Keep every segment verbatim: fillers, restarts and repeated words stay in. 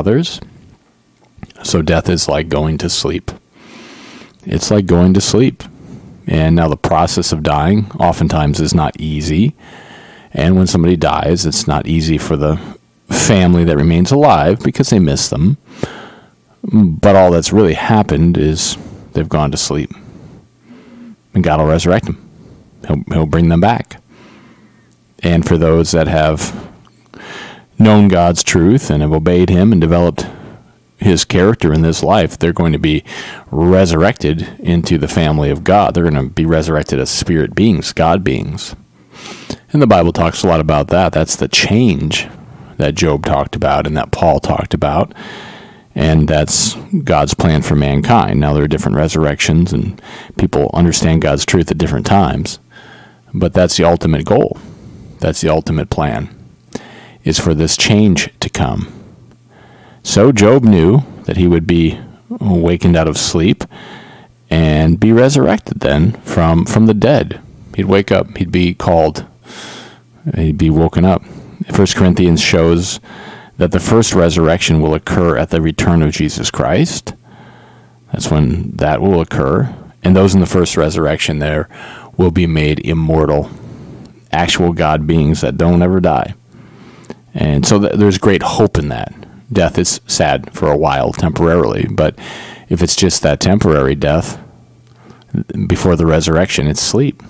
fathers. So death is like going to sleep. It's like going to sleep. And now the process of dying oftentimes is not easy. And when somebody dies, it's not easy for the family that remains alive because they miss them. But all that's really happened is they've gone to sleep. And God will resurrect them. He'll, he'll bring them back. And for those that have known God's truth and have obeyed him and developed his character in this life, they're going to be resurrected into the family of God. They're going to be resurrected as spirit beings, God beings. And the Bible talks a lot about that. That's the change that Job talked about and that Paul talked about. And that's God's plan for mankind. Now, there are different resurrections, and people understand God's truth at different times. But that's the ultimate goal. That's the ultimate plan, is for this change to come. So Job knew that he would be awakened out of sleep and be resurrected then from, from the dead. He'd wake up. He'd be called. He'd be woken up. First Corinthians shows that the first resurrection will occur at the return of Jesus Christ. That's when that will occur. And those in the first resurrection there will be made immortal, actual God beings that don't ever die. And so th- there's great hope in that. Death is sad for a while, temporarily, but if it's just that temporary death, before the resurrection, it's sleep.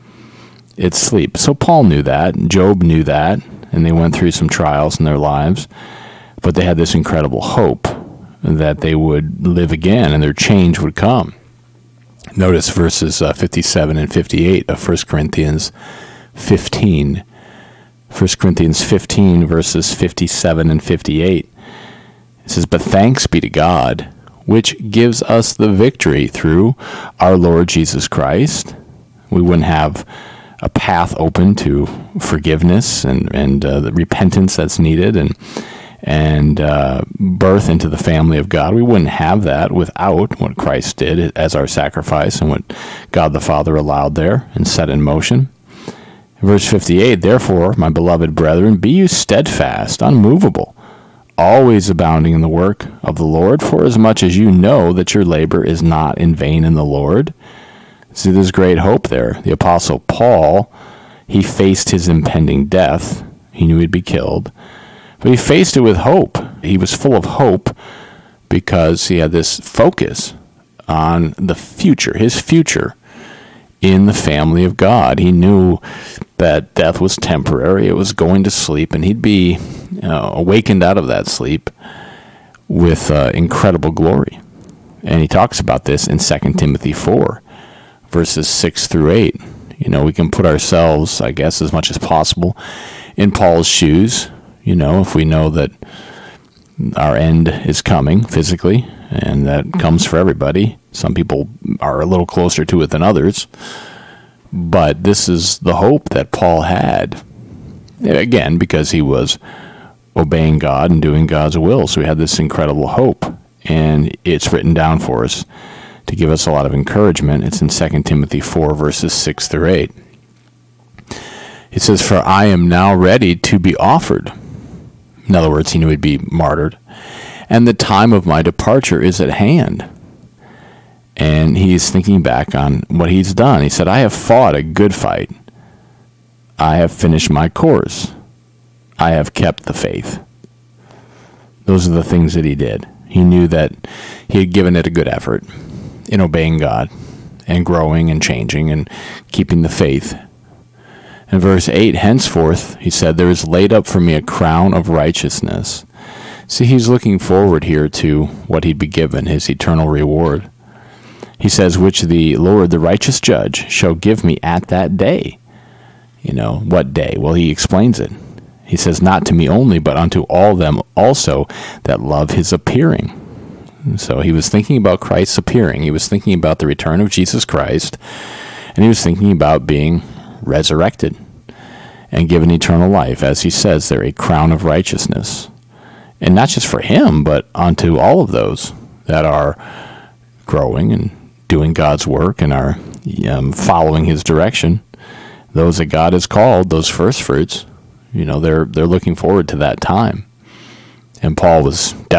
It's sleep. So Paul knew that, Job knew that, and they went through some trials in their lives, but they had this incredible hope that they would live again and their change would come. Notice verses uh, fifty-seven and fifty-eight of First Corinthians fifteen. First Corinthians fifteen, verses fifty-seven and fifty-eight. It says, "But thanks be to God, which gives us the victory through our Lord Jesus Christ." We wouldn't have a path open to forgiveness and, and uh, the repentance that's needed and and uh, birth into the family of God. We wouldn't have that without what Christ did as our sacrifice and what God the Father allowed there and set in motion. Verse fifty-eight, "Therefore, my beloved brethren, be you steadfast, unmovable, always abounding in the work of the Lord, for as much as you know that your labor is not in vain in the Lord." See, there's great hope there. The Apostle Paul, he faced his impending death. He knew he'd be killed. But he faced it with hope. He was full of hope because he had this focus on the future, his future in the family of God. He knew that death was temporary. It was going to sleep, and he'd be uh, awakened out of that sleep with uh, incredible glory. And he talks about this in Second Timothy four. Verses six through eight. You know, we can put ourselves, I guess, as much as possible in Paul's shoes. You know, if we know that our end is coming physically, and that comes for everybody. Some people are a little closer to it than others. But this is the hope that Paul had. Again, because he was obeying God and doing God's will. So we had this incredible hope. And it's written down for us to give us a lot of encouragement. It's in Second Timothy four, verses six through eight. It says, "For I am now ready to be offered." In other words, he knew he'd be martyred. "And the time of my departure is at hand." And he's thinking back on what he's done. He said, "I have fought a good fight. I have finished my course. I have kept the faith." Those are the things that he did. He knew that he had given it a good effort in obeying God and growing and changing and keeping the faith. In verse eight, "Henceforth," he said, "there is laid up for me a crown of righteousness." See, he's looking forward here to what he'd be given, his eternal reward. He says, "Which the Lord, the righteous judge, shall give me at that day." You know, what day? Well, he explains it. He says, "Not to me only, but unto all them also that love his appearing." So he was thinking about Christ's appearing. He was thinking about the return of Jesus Christ. And he was thinking about being resurrected and given eternal life. As he says there, a crown of righteousness. And not just for him, but unto all of those that are growing and doing God's work and are um, following his direction. Those that God has called, those first fruits, you know, they're they're looking forward to that time. And Paul was